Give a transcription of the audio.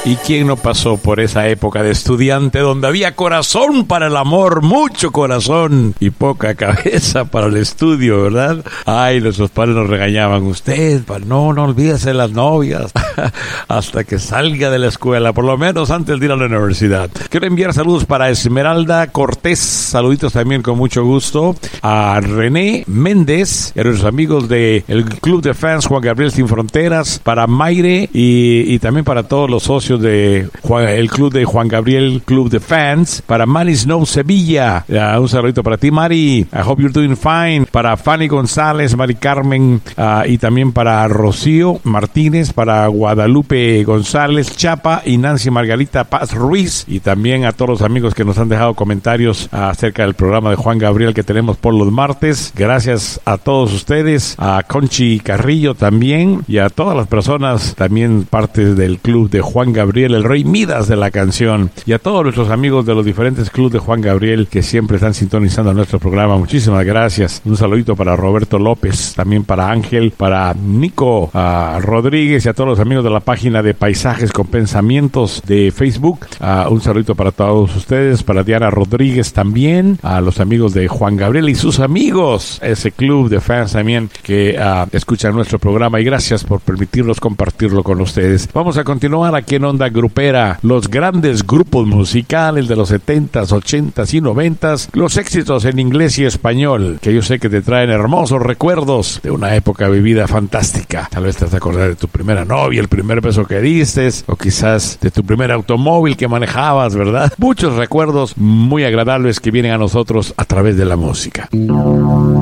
¿Y quién no pasó por esa época de estudiante donde había corazón para el amor, mucho corazón y poca cabeza para el estudio, verdad? Ay, nuestros padres nos regañaban. Usted, no olvídese de las novias hasta que salga de la escuela, por lo menos antes de ir a la universidad. Quiero enviar saludos para Esmeralda Cortés, saluditos también con mucho gusto, a René Méndez y a nuestros amigos del Club de Fans Juan Gabriel Sin Fronteras, para Mayre y también para todos los socios de el Club de Juan Gabriel Club de Fans, para Mari Snow Sevilla, un saludito para ti, Mari, I hope you're doing fine, para Fanny González, Mari Carmen, y también para Rocío Martínez, para Guadalupe González Chapa y Nancy Margarita Paz Ruiz, y también a todos los amigos que nos han dejado comentarios acerca del programa de Juan Gabriel que tenemos por los martes. Gracias a todos ustedes, a Conchi Carrillo también, y a todas las personas también parte del Club de Juan Gabriel, el Rey Midas de la canción, y a todos nuestros amigos de los diferentes clubes de Juan Gabriel que siempre están sintonizando nuestro programa. Muchísimas gracias. Un saludito para Roberto López, también para Ángel, para Nico Rodríguez y a todos los amigos de la página de Paisajes con Pensamientos de Facebook. Un saludito para todos ustedes, para Diana Rodríguez también, a los amigos de Juan Gabriel y sus amigos, ese club de fans también que escuchan nuestro programa, y gracias por permitirnos compartirlo con ustedes. Vamos a continuar aquí en Onda Grupera, los grandes grupos musicales de los 70s, 80s y 90s, los éxitos en inglés y español, que yo sé que te traen hermosos recuerdos de una época vivida fantástica. Tal vez te vas a acordar de tu primera novia, el primer beso que diste, o quizás de tu primer automóvil que manejabas, ¿verdad? Muchos recuerdos muy agradables que vienen a nosotros a través de la música.